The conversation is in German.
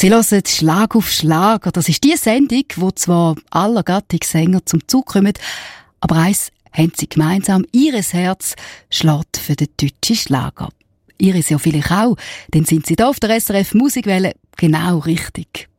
Sie hören Schlag auf Schlag. Das ist die Sendung, wo zwar aller Gattungssänger zum Zug kommen, aber eins haben sie gemeinsam: ihres Herz schlägt für den deutschen Schlager. Ihres ja vielleicht auch, dann sind sie da auf der SRF Musikwelle genau richtig.